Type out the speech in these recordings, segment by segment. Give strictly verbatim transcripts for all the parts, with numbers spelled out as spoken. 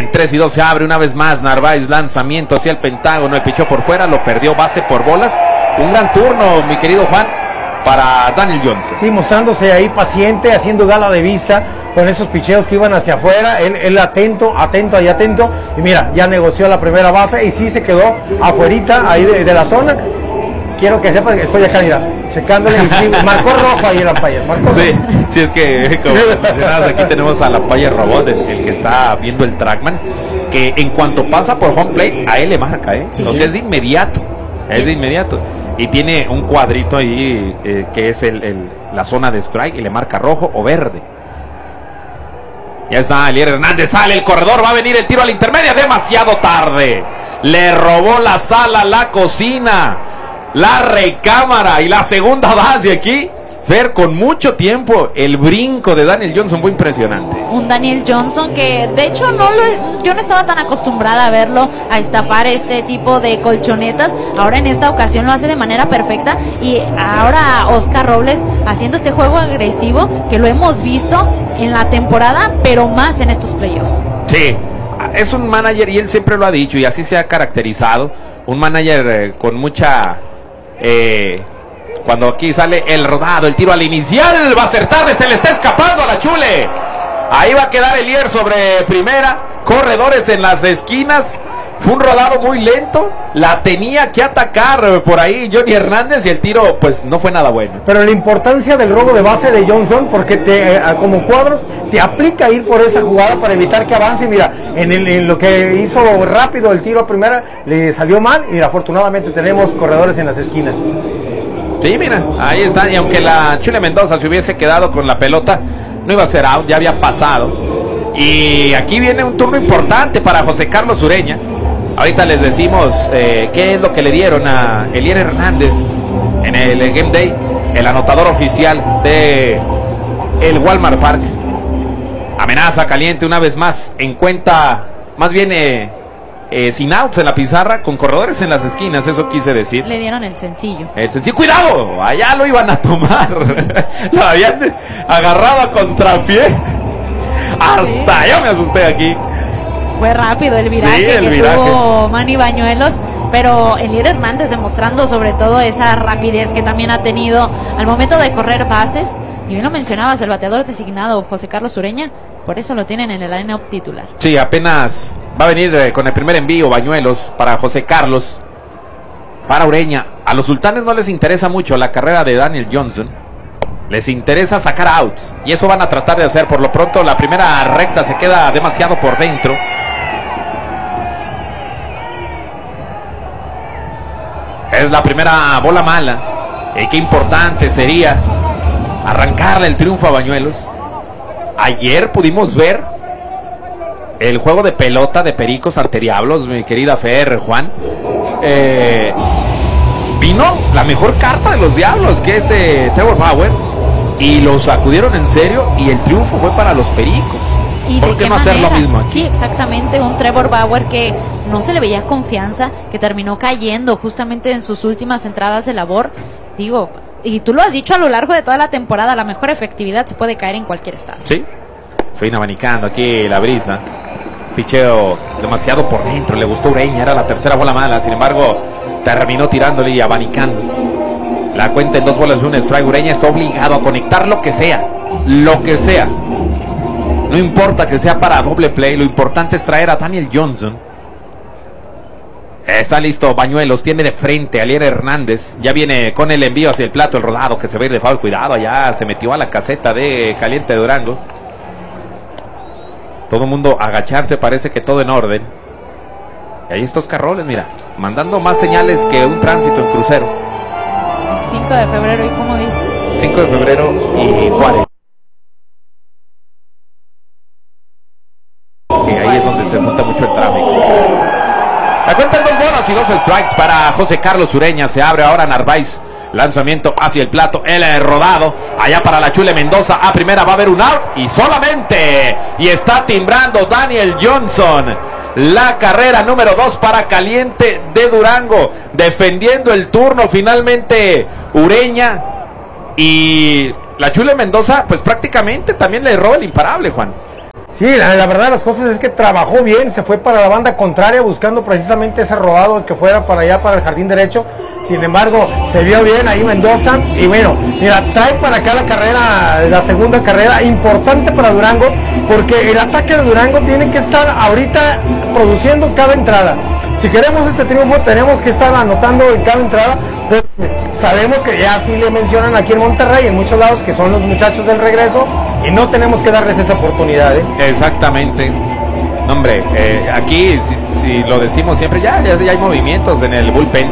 En tres y dos se abre una vez más Narváez, lanzamiento hacia el Pentágono, el pichó por fuera, lo perdió base por bolas. Un gran turno, mi querido Juan, para Daniel Johnson. Sí, mostrándose ahí paciente, haciendo gala de vista con esos picheos que iban hacia afuera, él, él atento, atento y atento, y mira, ya negoció la primera base y sí se quedó afuerita ahí de, de la zona. Quiero que sepas que estoy acá, mira, checándole, y sí, marcó rojo ahí el umpire, marcó Sí, rojo. sí, es que como mencionabas, aquí tenemos al umpire robot, el, el que está viendo el trackman, que en cuanto pasa por home plate, a él le marca, ¿eh? Sí. O sea, es de inmediato, es de inmediato. Y tiene un cuadrito ahí eh, que es el, el, la zona de strike y le marca rojo o verde. Ya está, Elier Hernández sale el corredor, va a venir el tiro a la intermedia, demasiado tarde. Le robó la sala, la cocina, la recámara y la segunda base aquí. Fer, con mucho tiempo, el brinco de Daniel Johnson fue impresionante. Un Daniel Johnson que de hecho no lo, yo no estaba tan acostumbrada a verlo a estafar este tipo de colchonetas. Ahora en esta ocasión lo hace de manera perfecta. Y ahora Oscar Robles haciendo este juego agresivo que lo hemos visto en la temporada, pero más en estos playoffs. Sí, es un manager y él siempre lo ha dicho y así se ha caracterizado. Un manager eh, con mucha... Eh, Cuando aquí sale el rodado, el tiro al inicial, va a ser tarde, se le está escapando a la Chule. Ahí va a quedar Elier sobre primera, corredores en las esquinas. Fue un rodado muy lento, la tenía que atacar por ahí Johnny Hernández y el tiro pues no fue nada bueno. Pero la importancia del robo de base de Johnson, porque te, eh, como cuadro te aplica ir por esa jugada para evitar que avance. Mira, en, el, en lo que hizo rápido el tiro a primera, le salió mal y afortunadamente tenemos corredores en las esquinas. Sí, mira, ahí está. Y aunque la Chule Mendoza se hubiese quedado con la pelota, no iba a ser out, ya había pasado. Y aquí viene un turno importante para José Carlos Ureña. Ahorita les decimos eh, qué es lo que le dieron a Elier Hernández en el Game Day, el anotador oficial de el Walmart Park. Amenaza caliente una vez más, en cuenta, más bien... Eh, Eh, sin outs en la pizarra, con corredores en las esquinas, eso quise decir. Le dieron el sencillo. El sencillo, ¡cuidado! Allá lo iban a tomar. Lo habían agarrado a contrapié. Hasta sí. Yo me asusté aquí. Fue rápido el viraje sí, el que viraje. tuvo Manny Bañuelos, pero Elier Hernández demostrando sobre todo esa rapidez que también ha tenido al momento de correr bases. Y bien lo mencionabas, el bateador designado José Carlos Ureña, por eso lo tienen en el line-up titular. Sí, apenas va a venir eh, con el primer envío Bañuelos para José Carlos, para Ureña. A los sultanes no les interesa mucho la carrera de Daniel Johnson, les interesa sacar outs, y eso van a tratar de hacer. Por lo pronto la primera recta se queda demasiado por dentro. Es la primera bola mala, y qué importante sería arrancarle el triunfo a Bañuelos. Ayer pudimos ver el juego de pelota de Pericos ante Diablos, mi querida Fer, Juan. Eh, vino la mejor carta de los Diablos, que es eh, Trevor Bauer, y lo sacudieron en serio y el triunfo fue para los Pericos. ¿Y ¿Por de qué qué no manera? hacer lo mismo aquí? Sí, exactamente, un Trevor Bauer que no se le veía confianza, que terminó cayendo justamente en sus últimas entradas de labor. Digo, y tú lo has dicho a lo largo de toda la temporada, la mejor efectividad se puede caer en cualquier estado. Sí, se viene abanicando aquí la brisa. Picheo demasiado por dentro, le gustó Ureña, era la tercera bola mala, sin embargo terminó tirándole y abanicando. La cuenta en dos bolas y un strike. Ureña está obligado a conectar lo que sea, lo que sea. No importa que sea para doble play, lo importante es traer a Daniel Johnson. Está listo Bañuelos, tiene de frente a Elier Hernández. Ya viene con el envío hacia el plato, el rodado que se va a ir de foul. Cuidado, allá se metió a la caseta de Caliente Durango. Todo el mundo agacharse, parece que todo en orden. Y ahí está Oscar Robles, mira, mandando más señales que un tránsito en crucero. cinco de febrero, ¿y cómo dices? cinco de febrero y Juárez. Es que ahí es donde se junta mucho el tráfico. La cuenta en dos bolas y dos strikes para José Carlos Ureña. Se abre ahora Narváez. Lanzamiento hacia el plato, el rodado, allá para la Chule Mendoza, a primera va a haber un out y solamente, y está timbrando Daniel Johnson, la carrera número dos para Caliente de Durango, defendiendo el turno finalmente Ureña, y la Chule Mendoza pues prácticamente también le roba el imparable, Juan. Sí, la, la verdad las cosas es que trabajó bien, se fue para la banda contraria buscando precisamente ese rodado que fuera para allá, para el jardín derecho. Sin embargo, se vio bien ahí Mendoza y bueno, mira, trae para acá la carrera, la segunda carrera, importante para Durango, porque el ataque de Durango tiene que estar ahorita produciendo cada entrada. Si queremos este triunfo, tenemos que estar anotando en cada entrada. Sabemos que ya sí le mencionan aquí en Monterrey, en muchos lados, que son los muchachos del regreso, y no tenemos que darles esa oportunidad, ¿eh? Exactamente. No, hombre, eh, aquí, si, si lo decimos siempre, ya, ya, ya hay movimientos en el bullpen.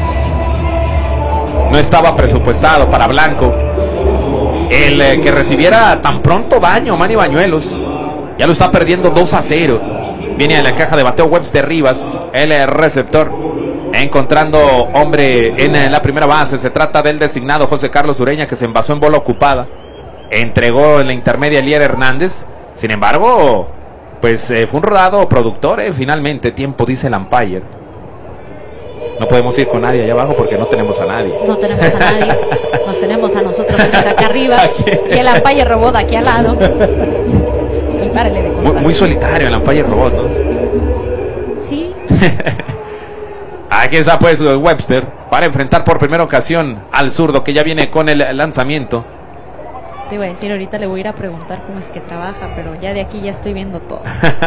No estaba presupuestado para Blanco. El eh, que recibiera tan pronto daño, Manny Bañuelos, ya lo está perdiendo dos a cero. Viene a la caja de bateo Webster Rivas, el receptor, encontrando hombre en la primera base. Se trata del designado José Carlos Ureña, que se envasó en bola ocupada. Entregó en la intermedia Elier Hernández. Sin embargo, pues eh, fue un rodado productor, eh, finalmente. Tiempo, dice el umpire. No podemos ir con nadie allá abajo porque no tenemos a nadie. No tenemos a nadie. Nos tenemos a nosotros acá arriba. Y el umpire robot aquí al lado. Y párale de contar. Muy, muy solitario el umpire robot, ¿no? Sí. Aquí está pues Webster para enfrentar por primera ocasión al zurdo que ya viene con el lanzamiento. Te iba a decir, ahorita le voy a ir a preguntar cómo es que trabaja, pero ya de aquí ya estoy viendo todo.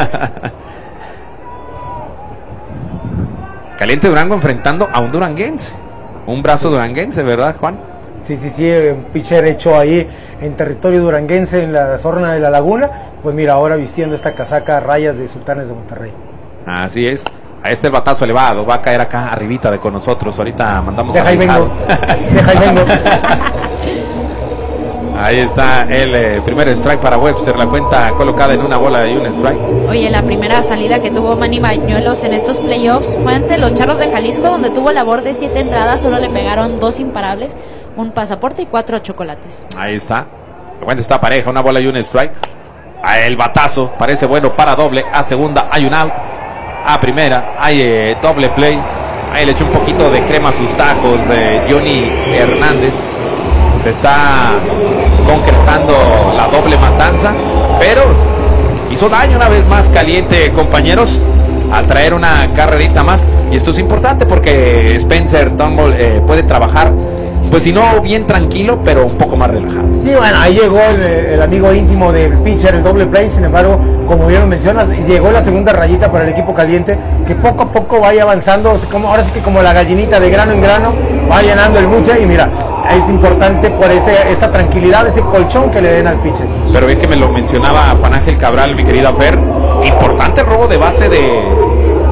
Caliente Durango enfrentando a un duranguense. Un brazo duranguense, ¿verdad, Juan? Sí, sí, sí, un pitcher hecho ahí en territorio duranguense, en la zona de la laguna. Pues mira, ahora vistiendo esta casaca a rayas de Sultanes de Monterrey. Así es. A este el batazo elevado va a caer acá arribita de con nosotros. Ahorita mandamos Deja a ahí vengo. Deja ahí vengo. Ahí está el eh, primer strike para Webster. La cuenta colocada en una bola y un strike. Oye, la primera salida que tuvo Manny Bañuelos en estos playoffs fue ante los Charros de Jalisco, donde tuvo labor de siete entradas. Solo le pegaron dos imparables, un pasaporte y cuatro chocolates. Ahí está. La cuenta está pareja, una bola y un strike. A el batazo parece bueno para doble. A segunda hay un out. A primera hay eh, doble play. Ahí le echó un poquito de crema a sus tacos eh, Johnny Hernández. Se está concretando la doble matanza, pero hizo daño una vez más Caliente, compañeros, al traer una carrerita más. Y esto es importante porque Spencer Turnbull eh, puede trabajar, pues si no bien tranquilo, pero un poco más relajado. Sí, bueno, ahí llegó el, el amigo íntimo del pitcher, el doble play. Sin embargo, como bien lo mencionas, llegó la segunda rayita para el equipo Caliente, que poco a poco vaya avanzando, como, ahora sí que como la gallinita de grano en grano, va llenando el buche. Y mira, es importante por ese, esa tranquilidad, ese colchón que le den al pitcher. Pero bien que me lo mencionaba Juan Ángel Cabral, mi querida Fer, importante robo de base de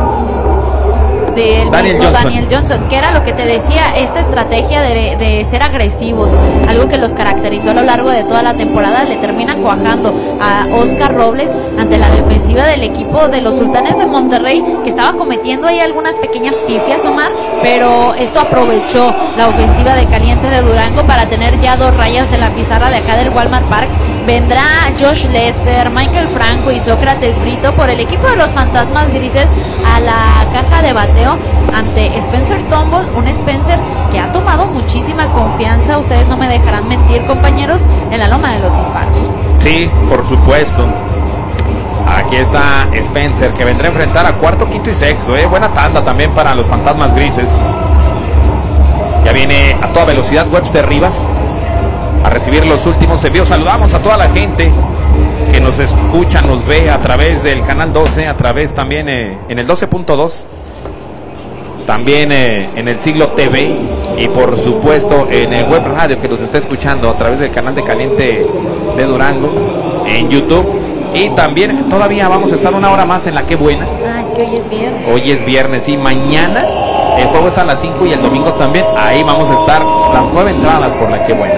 del Daniel mismo Johnson. Daniel Johnson, que era lo que te decía, esta estrategia de, de ser agresivos, algo que los caracterizó a lo largo de toda la temporada, le termina cuajando a Oscar Robles ante la defensiva del equipo de los Sultanes de Monterrey, que estaba cometiendo ahí algunas pequeñas pifias, Omar, pero esto aprovechó la ofensiva de Caliente de Durango para tener ya dos rayas en la pizarra de acá del Walmart Park. Vendrá Josh Lester, Michael Franco y Sócrates Brito por el equipo de los Fantasmas Grises a la caja de bateo ante Spencer Turnbull, un Spencer que ha tomado muchísima confianza, ustedes no me dejarán mentir, compañeros, en la loma de los Hispanos. Sí, por supuesto. Aquí está Spencer, que vendrá a enfrentar a cuarto, quinto y sexto. ¿eh? Buena tanda también para los Fantasmas Grises. Ya viene a toda velocidad Webster Rivas a recibir los últimos envíos. Saludamos a toda la gente que nos escucha, nos ve a través del canal doce, a través también eh, en el doce punto dos, también eh, en el Siglo T V y por supuesto en el web radio que nos está escuchando a través del canal de Caliente de Durango en YouTube. Y también todavía vamos a estar una hora más en La Qué Buena. Ah, es que hoy es viernes. Hoy es viernes y mañana el juego es a las cinco y el domingo también. Ahí vamos a estar las nueve entradas por La Qué Buena.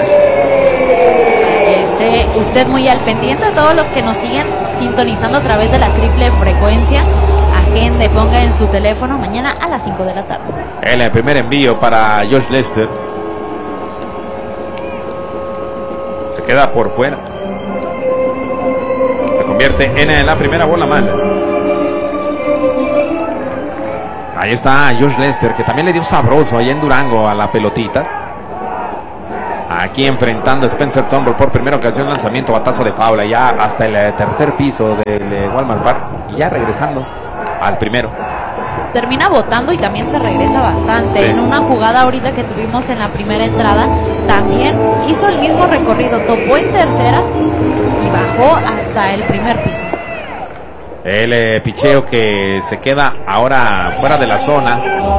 Esté usted muy al pendiente, a todos los que nos siguen sintonizando a través de la triple frecuencia. Agende, ponga en su teléfono mañana a las cinco de la tarde. El primer envío para Josh Lester. Se queda por fuera. Se convierte en la primera bola mala. Ahí está Josh Lester, que también le dio sabroso allá en Durango a la pelotita. Aquí enfrentando a Spencer Turnbull por primera ocasión, lanzamiento, batazo de faula, ya hasta el tercer piso del de Walmart Park y ya regresando al primero. Termina botando y también se regresa bastante. Sí. En una jugada ahorita que tuvimos en la primera entrada, también hizo el mismo recorrido, topó en tercera y bajó hasta el primer piso. El eh, picheo que se queda ahora fuera de la zona.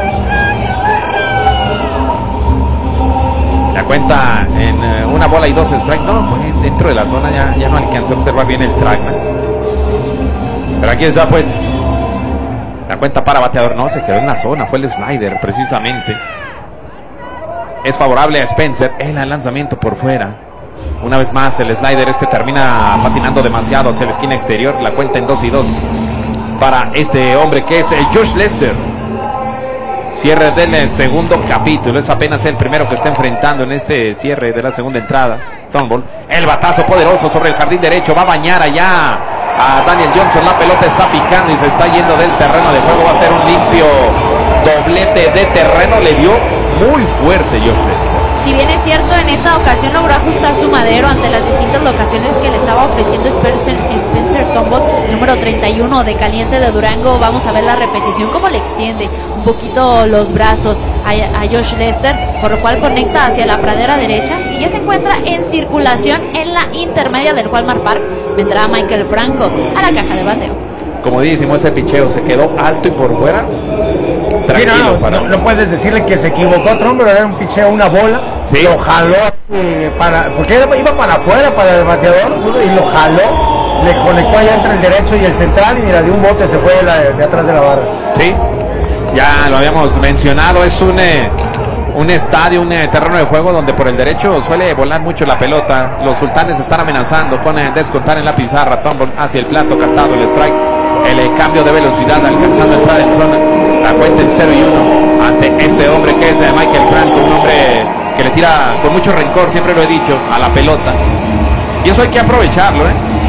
La cuenta en eh, una bola y dos strikes. No, fue dentro de la zona, ya, ya no alcanzó a observar bien el trackman. Pero aquí está pues la cuenta para bateador. No, se quedó en la zona, fue el slider precisamente. Es favorable a Spencer. El lanzamiento por fuera. Una vez más el slider este termina patinando demasiado hacia la esquina exterior. La cuenta en dos y dos para este hombre que es eh, Josh Lester. Cierre del segundo capítulo. Es apenas el primero que está enfrentando en este cierre de la segunda entrada. Turnbull. El batazo poderoso sobre el jardín derecho. Va a bañar allá a Daniel Johnson. La pelota está picando y se está yendo del terreno de juego. Va a ser un limpio doblete de terreno. Le dio muy fuerte Josh Lester. Si bien es cierto, en esta ocasión logró ajustar su madero ante las distintas locaciones que le estaba ofreciendo Spencer, Spencer Turnbull, el número treinta y uno de Caliente de Durango. Vamos a ver la repetición, cómo le extiende un poquito los brazos a, a Josh Lester, por lo cual conecta hacia la pradera derecha y ya se encuentra en circulación en la intermedia del Walmart Park. Vendrá Michael Franco a la caja de bateo. Comodísimo ese picheo, se quedó alto y por fuera. Tranquilo, sí, no, para... no, no puedes decirle que se equivocó Turnbull, era un picheo, una bola, sí. Lo jaló eh, para, porque iba para afuera, para el bateador, y lo jaló, le conectó allá entre el derecho y el central, y mira, de un bote se fue de, la, de atrás de la barra. Sí, ya lo habíamos mencionado, es un, eh, un estadio, un eh, terreno de juego donde por el derecho suele volar mucho la pelota. Los sultanes están amenazando con eh, descontar en la pizarra. Turnbull hacia el plato, cantado el strike. El eh, cambio de velocidad alcanzando a entrar en zona. La cuenta en cero y uno ante este hombre que es eh, Michael Franco, un hombre que le tira con mucho rencor, siempre lo he dicho, a la pelota. Y eso hay que aprovecharlo, ¿eh?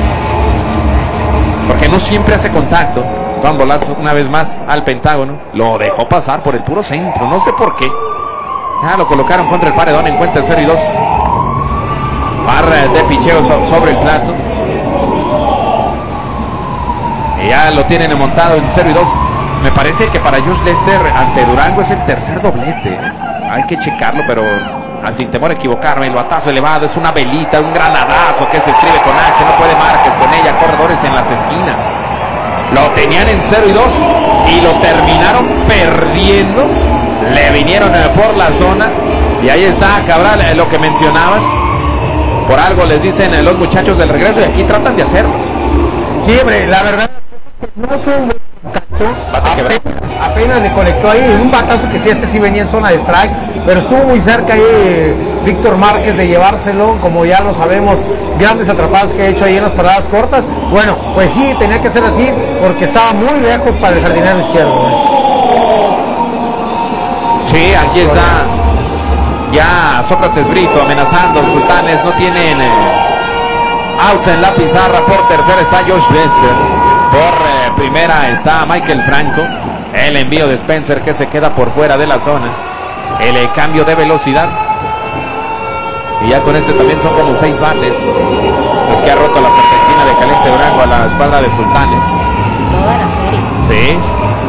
Porque no siempre hace contacto. Don Bolazo una vez más al Pentágono. Lo dejó pasar por el puro centro, no sé por qué. Ya lo colocaron contra el paredón en cuenta en cero y dos. Barra de picheo so sobre el plato. Y ya lo tienen montado en cero y dos. Me parece que para Josh Lester ante Durango es el tercer doblete. Hay que checarlo, pero sin temor a equivocarme. El batazo elevado es una velita, un granadazo que se escribe con H. No puede Márquez con ella. Corredores en las esquinas. Lo tenían en cero y dos y lo terminaron perdiendo. Le vinieron por la zona. Y ahí está Cabral, lo que mencionabas. Por algo les dicen los muchachos del regreso y aquí tratan de hacerlo. Sí, hombre, la verdad no son apenas, apenas le conectó ahí un batazo que sí, este sí venía en zona de strike, pero estuvo muy cerca ahí eh, Víctor Márquez de llevárselo, como ya lo sabemos, grandes atrapadas que ha hecho ahí en las paradas cortas. Bueno, pues sí, tenía que ser así porque estaba muy lejos para el jardinero izquierdo. ¿eh? Sí, aquí está ya Sócrates Brito amenazando. Los sultanes no tienen eh, outs en la pizarra. Por tercera está Josh Lester. Por eh, primera está Michael Franco. El envío de Spencer que se queda por fuera de la zona. El eh, cambio de velocidad. Y ya con este también son como seis bates los que ha roto la serpentina de Caliente Durango a la espalda de Sultanes. Toda la serie. Sí.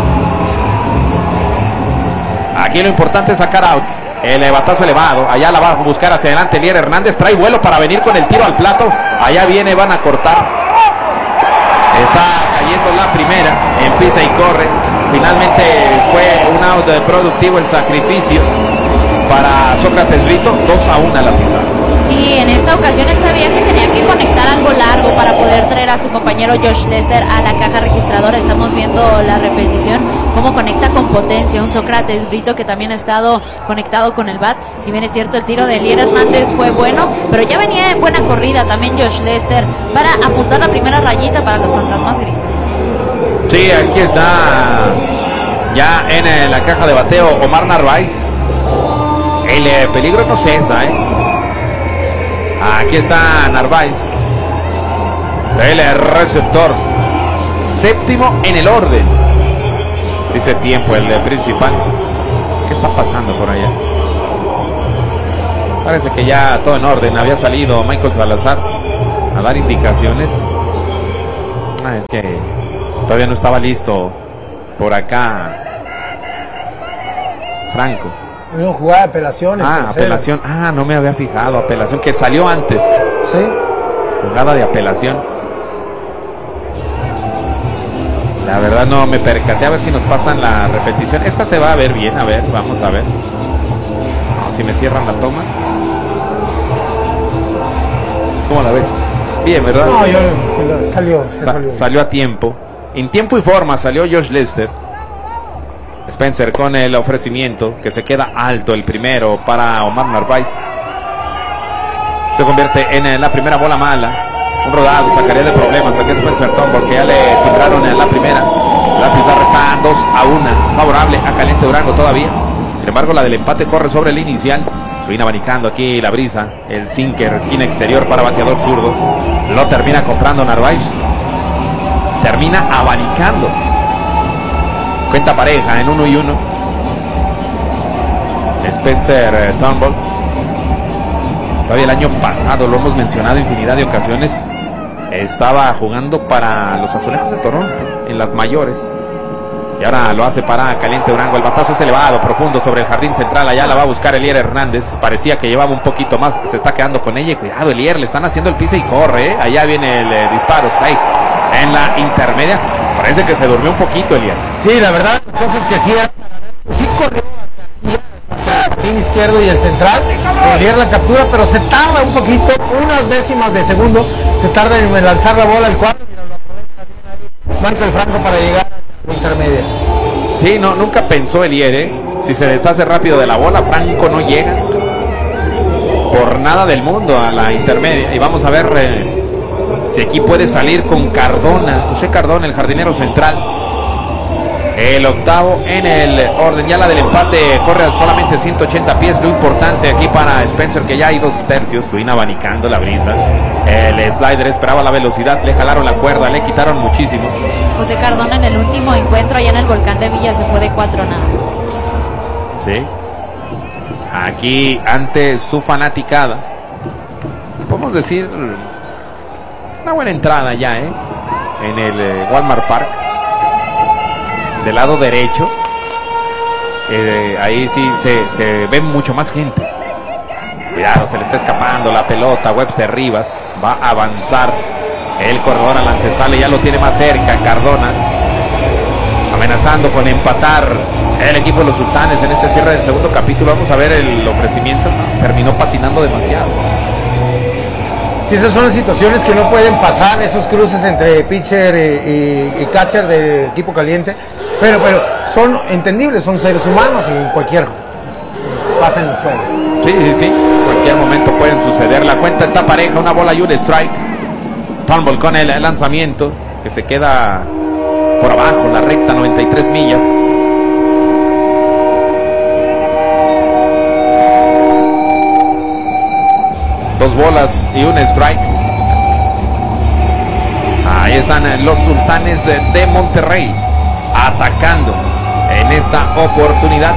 Aquí lo importante es sacar outs. El batazo elevado. Allá la va a buscar hacia adelante Lier Hernández. Trae vuelo para venir con el tiro al plato. Allá viene, van a cortar. Está cayendo la primera. Empieza y corre. Finalmente fue un out productivo el sacrificio para Sócrates Brito. dos a uno a la pizarra. Sí, en esta ocasión él sabía que tenía que conectar algo largo para poder traer a su compañero Josh Lester a la caja registradora. Estamos viendo la repetición, cómo conecta con potencia un Sócrates Brito que también ha estado conectado con el bat. Si bien es cierto, el tiro de Lier Hernández fue bueno, pero ya venía en buena corrida también Josh Lester para apuntar la primera rayita para los fantasmas grises. Sí, aquí está ya en eh, la caja de bateo Omar Narváez. El eh, peligro no cesa, ¿eh? Aquí está Narváez, el receptor, séptimo en el orden. Dice tiempo el principal. ¿Qué está pasando por allá? Parece que ya todo en orden. Había salido Michael Salazar a dar indicaciones. Ah, es que todavía no estaba listo por acá Franco. Una jugada de apelación. Ah, apelación. Ah, no me había fijado. Apelación que salió antes. Sí. Jugada de apelación. La verdad no me percaté. A ver si nos pasan la repetición. Esta se va a ver bien. A ver, vamos a ver. No, si me cierran la toma. ¿Cómo la ves? Bien, ¿verdad? No, yo salió, se Sa salió. Salió a tiempo. En tiempo y forma salió Josh Lester. Spencer con el ofrecimiento, que se queda alto el primero para Omar Narváez. Se convierte en la primera bola mala. Un rodado sacaría de problemas aquí a Spencer Tom, porque ya le timbraron en la primera. La pizarra está dos a uno, favorable a Caliente Durango todavía. Sin embargo, la del empate corre sobre el inicial. Se viene abanicando aquí la brisa. El sinker, esquina exterior para bateador zurdo. Lo termina comprando Narváez. Termina abanicando. Cuenta pareja en uno y uno. Spencer eh, Turnbull. Todavía el año pasado, lo hemos mencionado infinidad de ocasiones, estaba jugando para los Azulejos de Toronto en las mayores. Y ahora lo hace para Caliente Durango. El batazo es elevado, profundo sobre el jardín central. Allá la va a buscar Elier Hernández. Parecía que llevaba un poquito más. Se está quedando con ella. Cuidado, Elier, le están haciendo el pise y corre. ¿eh? Allá viene el eh, disparo. Safe en la intermedia. Parece que se durmió un poquito Elier. Sí, la verdad, cosas que sí, sí corrió el patín izquierdo y el central. Elier la captura, pero se tarda un poquito, unas décimas de segundo. Se tarda en lanzar la bola al cuadro. Michael Franco para llegar a la intermedia. Sí, no, nunca pensó Elier, ¿eh? Si se deshace rápido de la bola, Franco no llega por nada del mundo a la intermedia. Y vamos a ver eh, si aquí puede salir con Cardona, José Cardona, el jardinero central. El octavo en el orden. Ya la del empate corre a solamente ciento ochenta pies. Lo importante aquí para Spencer, que ya hay dos tercios. Suina abanicando la brisa. El slider esperaba la velocidad. Le jalaron la cuerda, le quitaron muchísimo. José Cardona en el último encuentro allá en el Volcán de Villa se fue de cuatro nada. Sí. Aquí ante su fanaticada. Podemos decir una buena entrada ya, ¿eh? En el eh, Walmart Park. Del lado derecho, eh, ahí sí se, se ve mucho más gente. Cuidado, se le está escapando la pelota. Webster Rivas va a avanzar. El corredor a la antesala, ya lo tiene más cerca Cardona, amenazando con empatar el equipo de los Sultanes en este cierre del segundo capítulo. Vamos a ver el ofrecimiento. Terminó patinando demasiado. Sí, esas son las situaciones que no pueden pasar, esos cruces entre pitcher y, y, y catcher del equipo caliente. Pero, pero son entendibles, son seres humanos y en cualquier pasa en el juego. Sí, sí, sí. En cualquier momento pueden suceder. La cuenta está pareja, una bola y un strike. Turnbull con el lanzamiento que se queda por abajo, la recta, noventa y tres millas. Dos bolas y un strike. Ahí están los Sultanes de Monterrey atacando en esta oportunidad.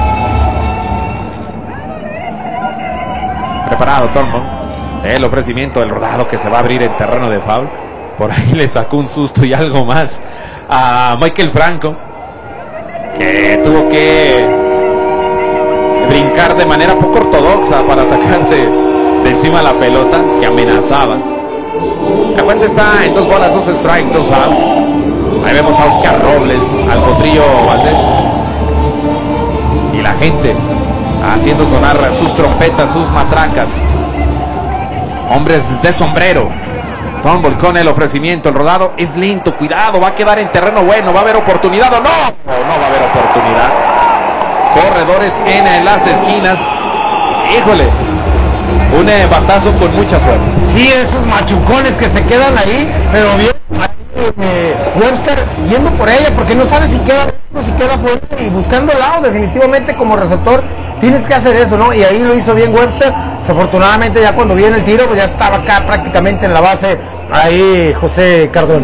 Preparado Turnbull. El ofrecimiento, el rodado que se va a abrir en terreno de foul. Por ahí le sacó un susto y algo más a Michael Franco, que tuvo que brincar de manera poco ortodoxa para sacarse de encima la pelota que amenazaba. La cuenta está en dos bolas, dos strikes, dos outs. Ahí vemos a Oscar Robles, al Potrillo Valdés. Y la gente haciendo sonar sus trompetas, sus matracas. Hombres de sombrero. Turnbull con el ofrecimiento, el rodado es lento, cuidado, va a quedar en terreno bueno, va a haber oportunidad o no. No, no va a haber oportunidad. Corredores en las esquinas. Híjole, un eh, batazo con mucha suerte. Sí, esos machucones que se quedan ahí, pero bien eh, Webster yendo por ella porque no sabe si queda dentro, si queda fuera y buscando lado. Definitivamente como receptor tienes que hacer eso, ¿no? Y ahí lo hizo bien Webster. Desafortunadamente ya cuando viene el tiro pues ya estaba acá prácticamente en la base ahí José Cardona.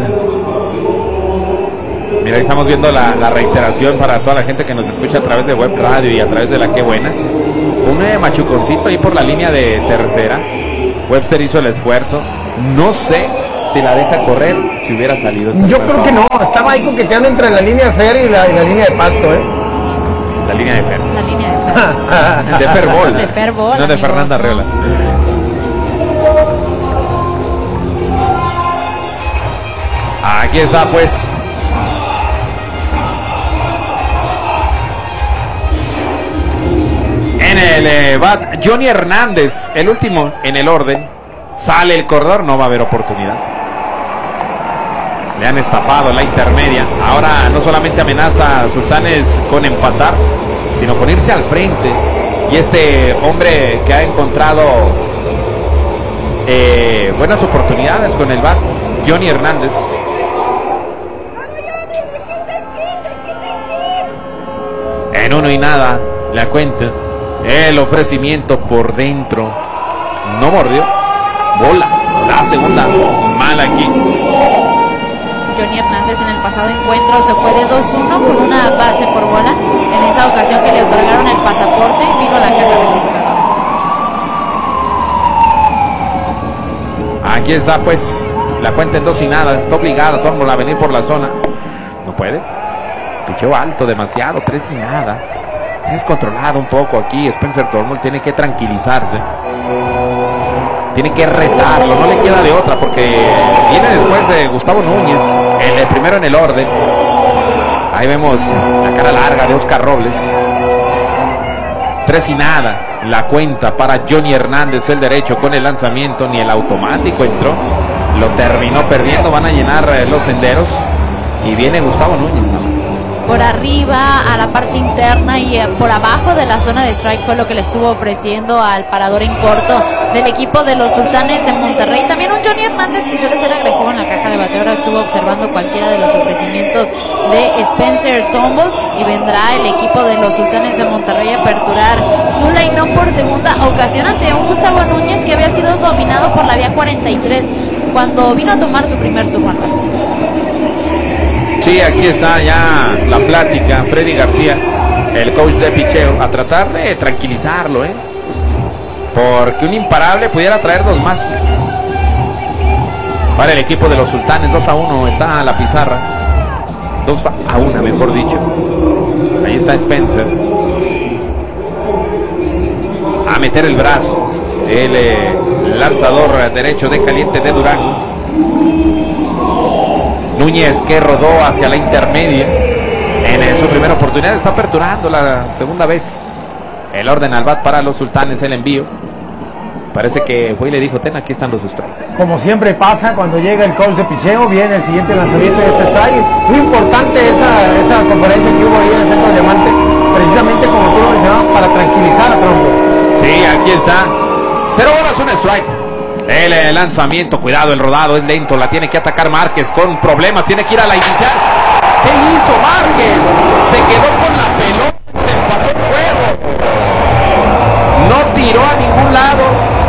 Mira, ahí estamos viendo la, la reiteración para toda la gente que nos escucha a través de web radio y a través de la Qué Buena. Fue un eh, machuconcito ahí por la línea de tercera. Webster hizo el esfuerzo. No sé si la deja correr, si hubiera salido. Yo creo que no, estaba ahí coqueteando entre la línea de Fer y la, y la línea de Pasto, ¿eh? Sí. La línea de Fer. La línea de Fer. De Ferbol. De Ferbol. No de amigos, Fernanda no. Arreola. Aquí está, pues. En el eh, bat, Johnny Hernández, el último en el orden. Sale el corredor, no va a haber oportunidad. Le han estafado la intermedia. Ahora no solamente amenaza a Sultanes con empatar, sino con irse al frente. Y este hombre que ha encontrado eh, buenas oportunidades con el bat, Johnny Hernández. En uno y nada, la cuenta. El ofrecimiento por dentro. No mordió. Bola. La segunda. Mal aquí. Johnny Hernández en el pasado encuentro se fue de dos uno por una base por bola. En esa ocasión que le otorgaron el pasaporte, vino a la caja registradora. Aquí está, pues, la cuenta en dos y nada. Está obligada Turnbull a venir por la zona. No puede. Picheo alto, demasiado. Tres y nada. Descontrolado un poco aquí. Spencer Turnbull tiene que tranquilizarse. Tiene que retarlo. No le queda de otra porque viene después de Gustavo Núñez. El primero en el orden. Ahí vemos la cara larga de Oscar Robles. Tres y nada. La cuenta para Johnny Hernández, el derecho con el lanzamiento. Ni el automático entró. Lo terminó perdiendo. Van a llenar los senderos. Y viene Gustavo Núñez. Por arriba, a la parte interna y por abajo de la zona de strike fue lo que le estuvo ofreciendo al parador en corto del equipo de los Sultanes de Monterrey. También un Johnny Hernández que suele ser agresivo en la caja de bateo. Ahora estuvo observando cualquiera de los ofrecimientos de Spencer Turnbull y vendrá el equipo de los Sultanes de Monterrey a aperturar su line-up por segunda ocasión ante un Gustavo Núñez que había sido dominado por la vía cuarenta y tres cuando vino a tomar su primer turno. Sí, aquí está ya la plática. Freddy García, el coach de picheo, a tratar de tranquilizarlo, ¿eh? Porque un imparable pudiera traer dos más. Para el equipo de los Sultanes, dos a uno está la pizarra. dos a uno, mejor dicho. Ahí está Spencer. A meter el brazo. El eh, lanzador derecho de caliente de Durango. Núñez que rodó hacia la intermedia. En su primera oportunidad está aperturando la segunda vez. El orden al bat para los Sultanes, el envío. Parece que fue y le dijo, ten, aquí están los strikes. Como siempre pasa cuando llega el coach de picheo, viene el siguiente lanzamiento de ese strike. Muy importante esa, esa conferencia que hubo ahí en el centro de Diamante, precisamente como tú lo mencionabas, para tranquilizar a Trumbo. Sí, aquí está. Cero horas, un strike. El, el lanzamiento, cuidado, el rodado es lento, la tiene que atacar Márquez con problemas, tiene que ir a la inicial. ¿Qué hizo Márquez? Se quedó con la pelota, se empató el juego. No tiró a ningún lado.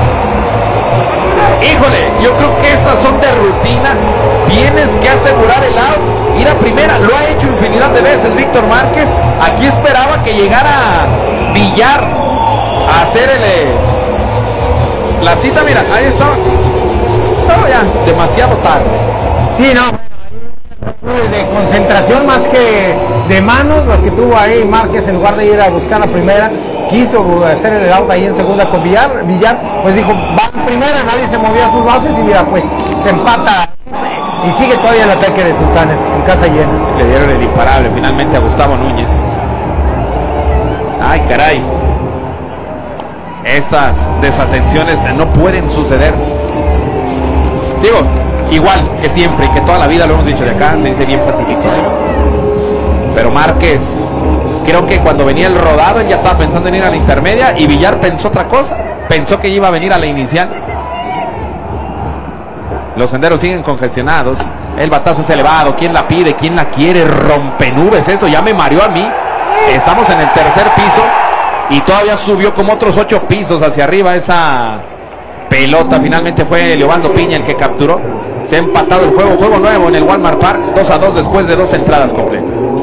Híjole, yo creo que esas son de rutina. Tienes que asegurar el out, ir a primera. Lo ha hecho infinidad de veces Víctor Márquez. Aquí esperaba que llegara Villar a hacer el... La cita, mira, ahí estaba. No, ya, demasiado tarde. Sí, no. De concentración más que de manos, las que tuvo ahí Márquez en lugar de ir a buscar la primera, quiso hacer el out ahí en segunda con Villar. Villar, pues dijo, va en primera, nadie se movía a sus bases y mira, pues se empata y sigue todavía el ataque de Sultanes en casa llena. Le dieron el imparable finalmente a Gustavo Núñez. Ay, caray. Estas desatenciones no pueden suceder. Digo, igual que siempre y que toda la vida lo hemos dicho de acá, se dice bien facilito. Pero Márquez, creo que cuando venía el rodado, él ya estaba pensando en ir a la intermedia y Villar pensó otra cosa. Pensó que iba a venir a la inicial. Los senderos siguen congestionados. El batazo es elevado. ¿Quién la pide? ¿Quién la quiere? Rompenubes. Esto ya me mareó a mí. Estamos en el tercer piso. Y todavía subió como otros ocho pisos hacia arriba esa pelota. Finalmente fue Leobaldo Piña el que capturó. Se ha empatado el juego. Juego nuevo en el Walmart Park. dos a dos después de dos entradas completas.